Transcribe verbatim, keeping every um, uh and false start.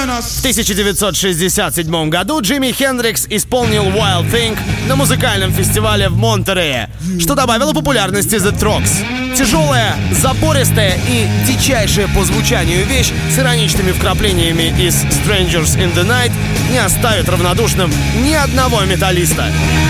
В тысяча девятьсот шестьдесят седьмом году Джимми Хендрикс исполнил Wild Thing на музыкальном фестивале в Монтерее, что добавило популярности The Troggs. Тяжелая, запористая и дичайшая по звучанию вещь с ироничными вкраплениями из Strangers in the Night не оставит равнодушным ни одного металлиста.